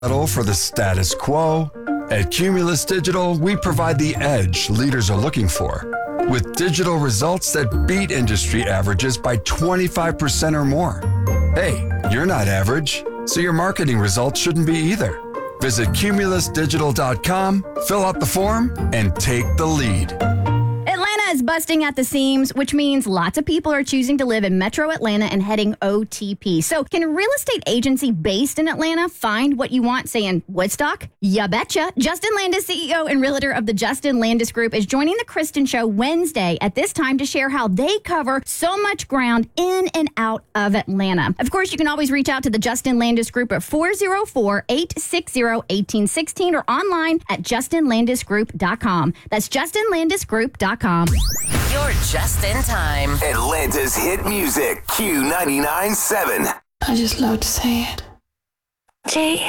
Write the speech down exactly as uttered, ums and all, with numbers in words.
Settle for the status quo. At Cumulus Digital, we provide the edge leaders are looking for, with digital results that beat industry averages by twenty-five percent or more. Hey, you're not average, so your marketing results shouldn't be either. Visit cumulus digital dot com, fill out the form, and take the lead. Atlanta is busting at the seams, which means lots of people are choosing to live in Metro Atlanta and heading O T P. So can a real estate agency based in Atlanta find what you want, say in Woodstock? Ya betcha. Justin Landis, C E O and realtor of the Justin Landis Group, is joining the Kristen Show Wednesday at this time to share how they cover so much ground in and out of Atlanta. Of course, you can always reach out to the Justin Landis Group at four oh four, eight six oh, one eight one six or online at justin landis group dot com. That's justin landis group dot com. You're just in time. Atlanta's hit music, Q ninety-nine point seven. I just love to say it. J